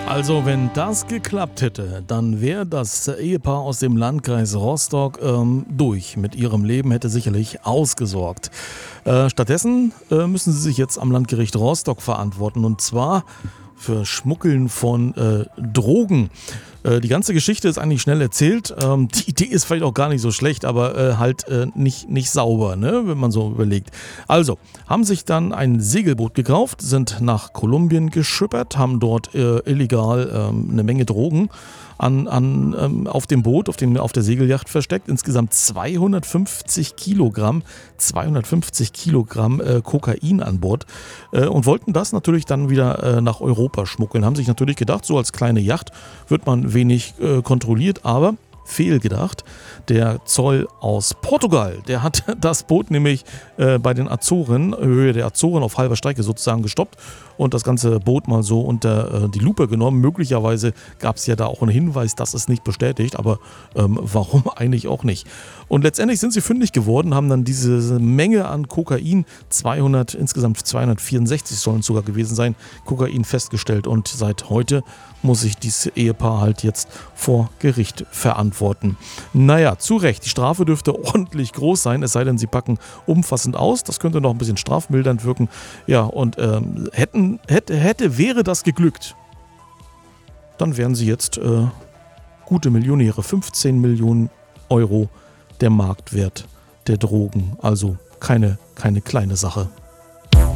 Also, wenn das geklappt hätte, dann wäre das Ehepaar aus dem Landkreis Rostock durch mit ihrem Leben, hätte sicherlich ausgesorgt. Stattdessen müssen sie sich jetzt am Landgericht Rostock verantworten und zwar für Schmuggeln von Drogen. Die ganze Geschichte ist eigentlich schnell erzählt. Die Idee ist vielleicht auch gar nicht so schlecht, aber halt nicht sauber, ne, wenn man so überlegt. Also, haben sich dann ein Segelboot gekauft, sind nach Kolumbien geschippert, haben dort illegal eine Menge Drogen auf dem Boot, auf der Segelyacht versteckt. Insgesamt 250 Kilogramm Kokain an Bord und wollten das natürlich dann wieder nach Europa schmuggeln. Haben sich natürlich gedacht, so als kleine Yacht wird man wenig kontrolliert, aber fehlgedacht. Der Zoll aus Portugal, der hat das Boot nämlich bei den Azoren, Höhe der Azoren auf halber Strecke sozusagen gestoppt und das ganze Boot mal so unter die Lupe genommen. Möglicherweise gab es ja da auch einen Hinweis, dass es nicht bestätigt, aber warum eigentlich auch nicht? Und letztendlich sind sie fündig geworden, haben dann diese Menge an Kokain, insgesamt 264 sollen es sogar gewesen sein, Kokain festgestellt und seit heute muss sich dieses Ehepaar halt jetzt vor Gericht verantworten. Naja, zu Recht, die Strafe dürfte ordentlich groß sein, es sei denn, sie packen umfassend aus, das könnte noch ein bisschen strafmildernd wirken. Ja, und wäre das geglückt, dann wären sie jetzt gute Millionäre, 15 Millionen Euro der Marktwert der Drogen, also keine kleine Sache.